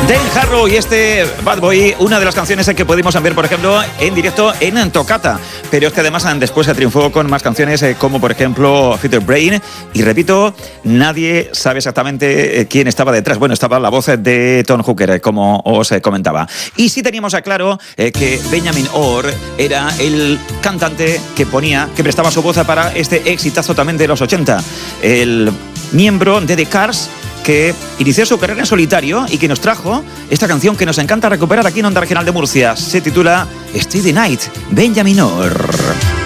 Dale Harrow y este Bad Boy, una de las canciones que pudimos ver, por ejemplo, en directo en Toccata. Pero es que además después se triunfó con más canciones como, por ejemplo, Feather Brain. Y repito, nadie sabe exactamente quién estaba detrás. Bueno, estaba la voz de Tom Hooker, como os comentaba. Y sí teníamos claro que Benjamin Orr era el cantante que prestaba su voz para este exitazo también de los 80. El miembro de The Cars, que inició su carrera en solitario y que nos trajo esta canción que nos encanta recuperar aquí en Onda Regional de Murcia. Se titula Stay the Night, Benjamin Orr.